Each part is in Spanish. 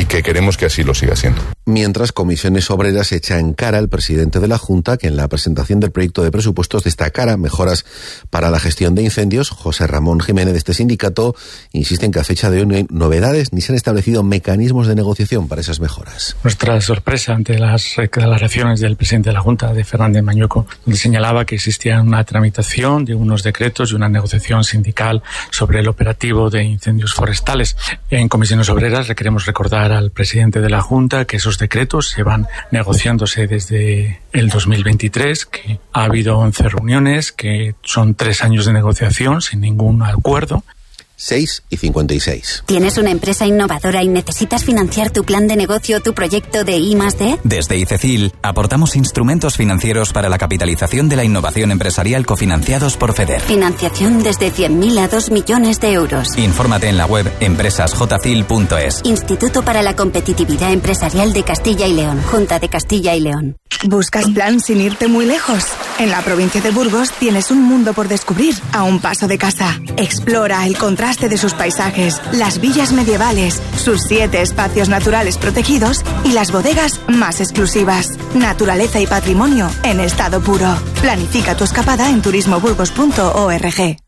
que queremos que así lo siga siendo. Mientras, Comisiones Obreras echa en cara al presidente de la Junta que en la presentación del proyecto de presupuestos destacara mejoras para la gestión de incendios. José Ramón Jiménez, de este sindicato, insiste en que a fecha de hoy no hay novedades ni se han establecido mecanismos de negociación para esas mejoras. Nuestra sorpresa ante las declaraciones del presidente de la Junta, de Fernández Mañueco, donde señalaba que existía una tramitación de unos decretos y una negociación sindical sobre el operativo de incendios forestales. En Comisiones Obreras le queremos recordar al presidente de la Junta que esos decretos se van negociándose desde el 2023, que ha habido 11 reuniones, que son 3 años de negociación sin ningún acuerdo. 6:56. ¿Tienes una empresa innovadora y necesitas financiar tu plan de negocio o tu proyecto de I+D? Desde ICECIL aportamos instrumentos financieros para la capitalización de la innovación empresarial cofinanciados por FEDER. Financiación desde 100.000 a 2 millones de euros. Infórmate en la web empresasjcil.es. Instituto para la Competitividad Empresarial de Castilla y León. Junta de Castilla y León. ¿Buscas plan sin irte muy lejos? En la provincia de Burgos tienes un mundo por descubrir a un paso de casa. Explora el contraste de sus paisajes, las villas medievales, sus 7 espacios naturales protegidos y las bodegas más exclusivas. Naturaleza y patrimonio en estado puro. Planifica tu escapada en turismoburgos.org.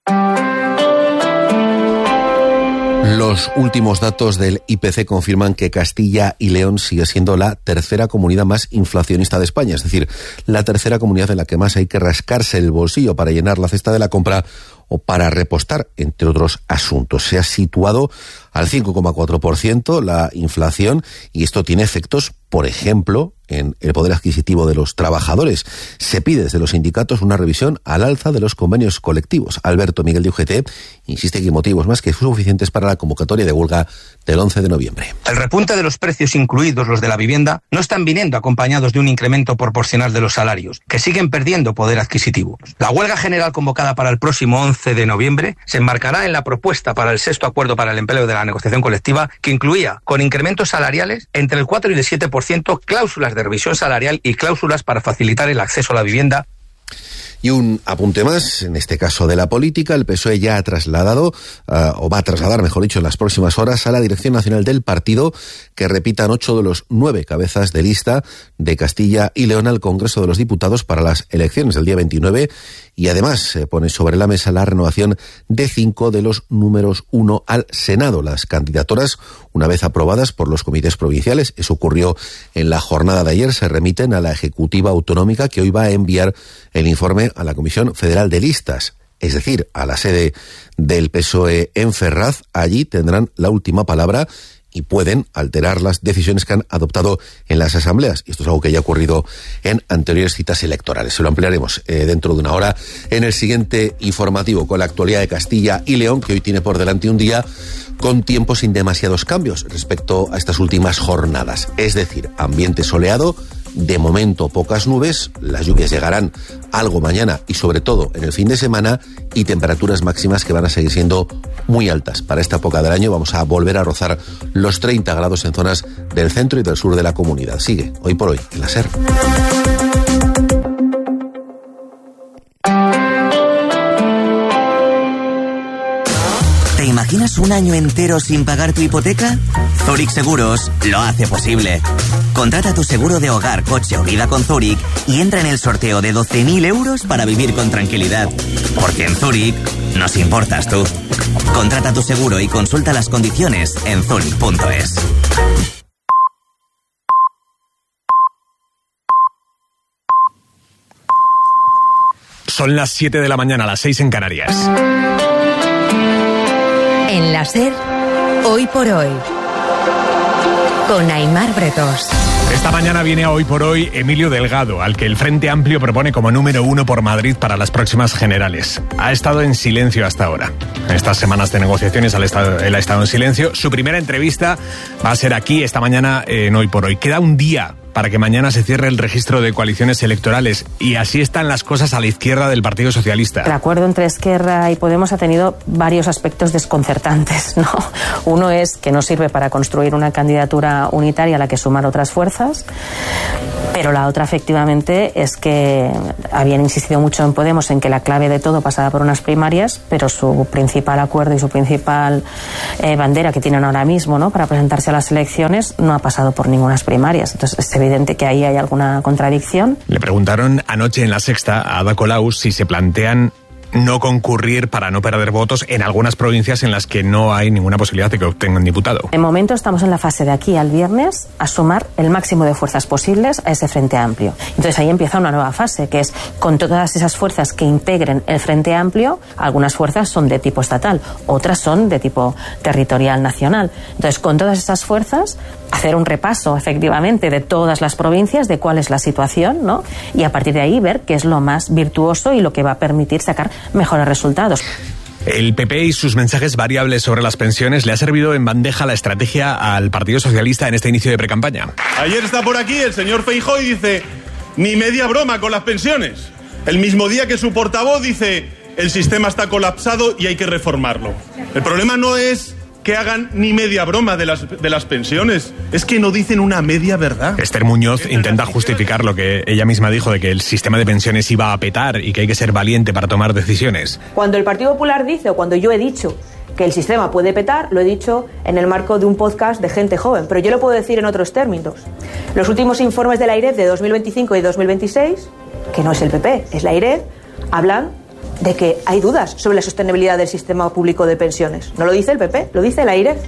Los últimos datos del IPC confirman que Castilla y León sigue siendo la tercera comunidad más inflacionista de España, es decir, la tercera comunidad en la que más hay que rascarse el bolsillo para llenar la cesta de la compra o para repostar, entre otros asuntos. Se ha situado al 5,4% la inflación y esto tiene efectos, por ejemplo, en el poder adquisitivo de los trabajadores. Se pide desde los sindicatos una revisión al alza de los convenios colectivos. Alberto Miguel de UGT insiste que hay motivos más que suficientes para la convocatoria de huelga del 11 de noviembre. El repunte de los precios, incluidos los de la vivienda, no están viniendo acompañados de un incremento proporcional de los salarios, que siguen perdiendo poder adquisitivo. La huelga general convocada para el próximo 11 de noviembre se enmarcará en la propuesta para el 6º acuerdo para el empleo de la negociación colectiva, que incluía, con incrementos salariales entre el 4 y el 7%, cláusulas de revisión salarial y cláusulas para facilitar el acceso a la vivienda. Y un apunte más, en este caso de la política, el PSOE ya ha trasladado, o va a trasladar, mejor dicho, en las próximas horas a la Dirección Nacional del partido que repitan 8 de los 9 cabezas de lista de Castilla y León al Congreso de los Diputados para las elecciones del día 29 y además se pone sobre la mesa la renovación de 5 de los números 1 al Senado. Las candidaturas, una vez aprobadas por los comités provinciales, eso ocurrió en la jornada de ayer, se remiten a la Ejecutiva Autonómica que hoy va a enviar el informe a la Comisión Federal de Listas, es decir, a la sede del PSOE en Ferraz. Allí tendrán la última palabra y pueden alterar las decisiones que han adoptado en las asambleas. Y esto es algo que ya ha ocurrido en anteriores citas electorales. Se lo ampliaremos dentro de una hora en el siguiente informativo con la actualidad de Castilla y León, que hoy tiene por delante un día con tiempo sin demasiados cambios respecto a estas últimas jornadas. Es decir, ambiente soleado, de momento pocas nubes, las lluvias llegarán algo mañana y sobre todo en el fin de semana, y temperaturas máximas que van a seguir siendo muy altas. Para esta época del año vamos a volver a rozar los 30 grados en zonas del centro y del sur de la comunidad. Sigue Hoy por Hoy en la SER. ¿Te imaginas un año entero sin pagar tu hipoteca? Zurich Seguros lo hace posible. Contrata tu seguro de hogar, coche o vida con Zurich y entra en el sorteo de 12.000 euros para vivir con tranquilidad. Porque en Zurich nos importas tú. Contrata tu seguro y consulta las condiciones en zurich.es. Son las 7 de la mañana, las 6 en Canarias. En la SER, Hoy por Hoy, con Aimar Bretós. Esta mañana viene a Hoy por Hoy Emilio Delgado, al que el Frente Amplio propone como número 1 por Madrid para las próximas generales. Ha estado en silencio hasta ahora. En estas semanas de negociaciones él ha estado en silencio. Su primera entrevista va a ser aquí esta mañana en Hoy por Hoy. Queda un día para que mañana se cierre el registro de coaliciones electorales y así están las cosas a la izquierda del Partido Socialista. El acuerdo entre Esquerra y Podemos ha tenido varios aspectos desconcertantes, ¿no? Uno es que no sirve para construir una candidatura unitaria a la que sumar otras fuerzas. Pero la otra, efectivamente, es que habían insistido mucho en Podemos en que la clave de todo pasaba por unas primarias, pero su principal acuerdo y su principal bandera que tienen ahora mismo, ¿no?, para presentarse a las elecciones no ha pasado por ninguna primarias. Entonces es evidente que ahí hay alguna contradicción. Le preguntaron anoche en La Sexta a Ada Colau si se plantean no concurrir para no perder votos en algunas provincias en las que no hay ninguna posibilidad de que obtengan diputado. De momento estamos en la fase de aquí al viernes a sumar el máximo de fuerzas posibles a ese Frente Amplio. Entonces ahí empieza una nueva fase, que es con todas esas fuerzas que integren el Frente Amplio. Algunas fuerzas son de tipo estatal, otras son de tipo territorial nacional. Entonces con todas esas fuerzas hacer un repaso efectivamente de todas las provincias, de cuál es la situación, ¿no?, y a partir de ahí ver qué es lo más virtuoso y lo que va a permitir sacar mejores resultados. El PP y sus mensajes variables sobre las pensiones le ha servido en bandeja la estrategia al Partido Socialista en este inicio de precampaña. Ayer está por aquí el señor Feijóo y dice, ni media broma con las pensiones. El mismo día que su portavoz dice, el sistema está colapsado y hay que reformarlo. El problema no es que hagan ni media broma de las pensiones. Es que no dicen una media verdad. Esther Muñoz intenta justificar lo que ella misma dijo de que el sistema de pensiones iba a petar y que hay que ser valiente para tomar decisiones. Cuando el Partido Popular dice, o cuando yo he dicho que el sistema puede petar, lo he dicho en el marco de un podcast de gente joven, pero yo lo puedo decir en otros términos. Los últimos informes de la AIREF de 2025 y 2026, que no es el PP, es la AIREF, hablan de que hay dudas sobre la sostenibilidad del sistema público de pensiones. No lo dice el PP, lo dice la AIREF.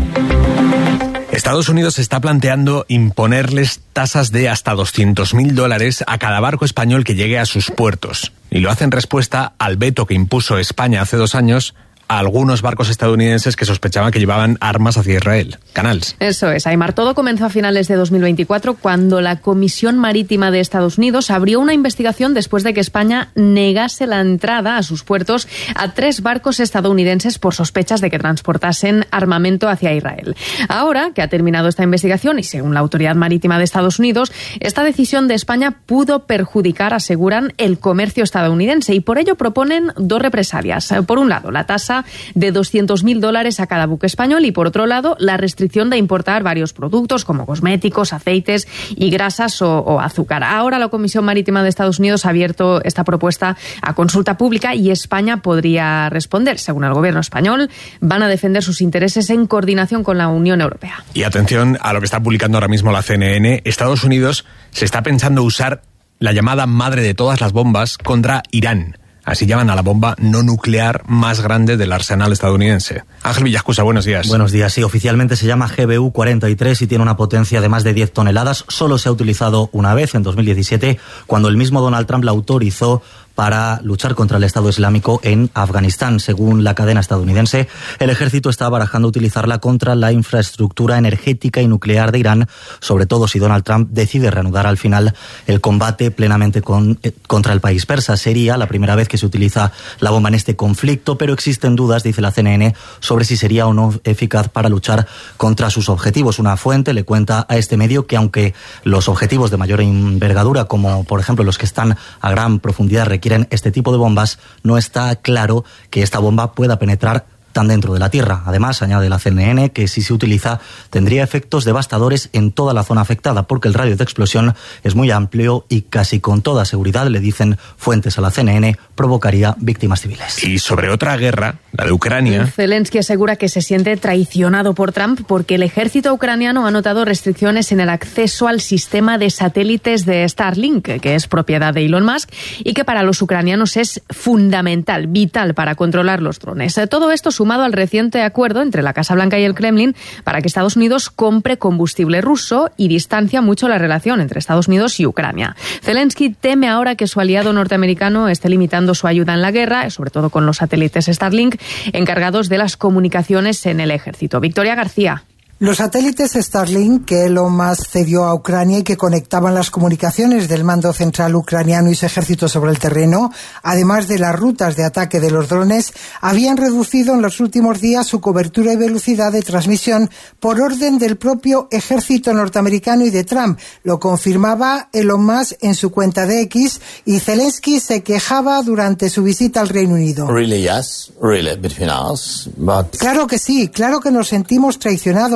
Estados Unidos está planteando imponerles tasas de hasta $200.000 a cada barco español que llegue a sus puertos. Y lo hace en respuesta al veto que impuso España hace 2 años a algunos barcos estadounidenses que sospechaban que llevaban armas hacia Israel. Canals. Eso es, Aymar. Todo comenzó a finales de 2024 cuando la Comisión Marítima de Estados Unidos abrió una investigación después de que España negase la entrada a sus puertos a 3 barcos estadounidenses por sospechas de que transportasen armamento hacia Israel. Ahora que ha terminado esta investigación y según la Autoridad Marítima de Estados Unidos, esta decisión de España pudo perjudicar, aseguran, el comercio estadounidense y por ello proponen 2 represalias. Por un lado, la tasa de $200.000 a cada buque español y, por otro lado, la restricción de importar varios productos como cosméticos, aceites y grasas o azúcar. Ahora la Comisión Marítima de Estados Unidos ha abierto esta propuesta a consulta pública y España podría responder. Según el gobierno español, van a defender sus intereses en coordinación con la Unión Europea. Y atención a lo que está publicando ahora mismo la CNN. Estados Unidos se está pensando usar la llamada madre de todas las bombas contra Irán. Así llaman a la bomba no nuclear más grande del arsenal estadounidense. Ángel Villascusa, buenos días. Buenos días, sí. Oficialmente se llama GBU-43 y tiene una potencia de más de 10 toneladas. Solo se ha utilizado una vez, en 2017, cuando el mismo Donald Trump la autorizó para luchar contra el Estado Islámico en Afganistán. Según la cadena estadounidense, el ejército está barajando utilizarla contra la infraestructura energética y nuclear de Irán, sobre todo si Donald Trump decide reanudar al final el combate plenamente contra el país persa. Sería la primera vez que se utiliza la bomba en este conflicto, pero existen dudas, dice la CNN, sobre si sería o no eficaz para luchar contra sus objetivos. Una fuente le cuenta a este medio que aunque los objetivos de mayor envergadura, como por ejemplo los que están a gran profundidad, requieren este tipo de bombas, no está claro que esta bomba pueda penetrar tan dentro de la Tierra. Además, añade la CNN que si se utiliza tendría efectos devastadores en toda la zona afectada porque el radio de explosión es muy amplio y casi con toda seguridad, le dicen fuentes a la CNN, provocaría víctimas civiles. Y sobre otra guerra, la de Ucrania. Zelensky asegura que se siente traicionado por Trump porque el ejército ucraniano ha notado restricciones en el acceso al sistema de satélites de Starlink, que es propiedad de Elon Musk y que para los ucranianos es fundamental, vital para controlar los drones. Todo esto sumado al reciente acuerdo entre la Casa Blanca y el Kremlin para que Estados Unidos compre combustible ruso y distancia mucho la relación entre Estados Unidos y Ucrania. Zelensky teme ahora que su aliado norteamericano esté limitando su ayuda en la guerra, sobre todo con los satélites Starlink, encargados de las comunicaciones en el ejército. Victoria García. Los satélites Starlink que Elon Musk cedió a Ucrania y que conectaban las comunicaciones del mando central ucraniano y su ejército sobre el terreno, además de las rutas de ataque de los drones, habían reducido en los últimos días su cobertura y velocidad de transmisión por orden del propio ejército norteamericano y de Trump. Lo confirmaba Elon Musk en su cuenta de X y Zelensky se quejaba durante su visita al Reino Unido. Really, yes, really, between us, but... Claro que sí, claro que nos sentimos traicionados,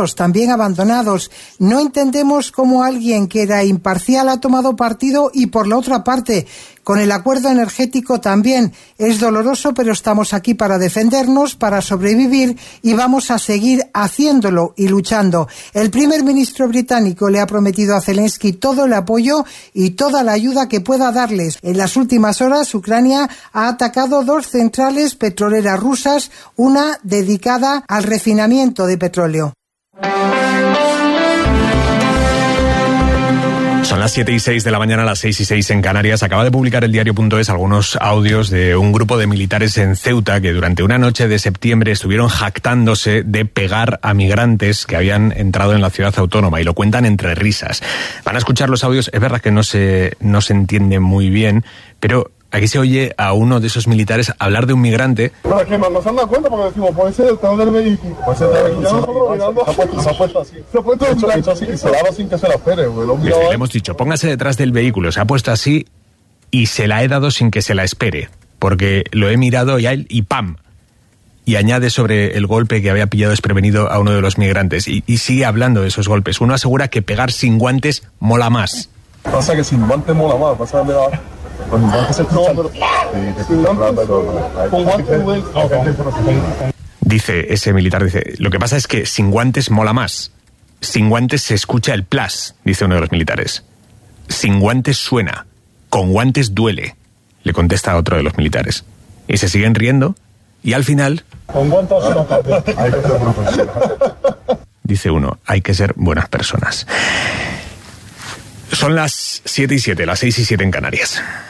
muchos también abandonados. No entendemos cómo alguien que era imparcial ha tomado partido y por la otra parte, con el acuerdo energético también. Es doloroso, pero estamos aquí para defendernos, para sobrevivir y vamos a seguir haciéndolo y luchando. El primer ministro británico le ha prometido a Zelensky todo el apoyo y toda la ayuda que pueda darles. En las últimas horas, Ucrania ha atacado 2 centrales petroleras rusas, una dedicada al refinamiento de petróleo. Son las 7:06 de la mañana, las 6:06 en Canarias. Acaba de publicar el diario.es algunos audios de un grupo de militares en Ceuta que durante una noche de septiembre estuvieron jactándose de pegar a migrantes que habían entrado en la ciudad autónoma, y lo cuentan entre risas. Van a escuchar los audios, es verdad que no se entiende muy bien, pero aquí se oye a uno de esos militares hablar de un migrante. Pero es que no se han dado cuenta porque decimos, puede ser el carro del vehículo. Puede ser el vehículo. Se ha puesto así. Se ha puesto así y se la ha dado sin que se la espere. Le hemos dicho, póngase detrás del vehículo. Se ha puesto así y se la he dado sin que se la espere. Porque lo he mirado y ¡pam! Y añade sobre el golpe que había pillado desprevenido a uno de los migrantes. Y sigue hablando de esos golpes. Uno asegura que pegar sin guantes mola más. Pasa que sin guantes mola más. Pasa que con guantes se escucha. Dice ese militar, lo que pasa es que sin guantes mola más. Sin guantes se escucha el plas, dice uno de los militares. Sin guantes suena. Con guantes duele, le contesta otro de los militares. Y se siguen riendo y al final... Con guantes hay que ser profesional. Dice uno, hay que ser buenas personas. Son las 7:07, las 6:07 en Canarias.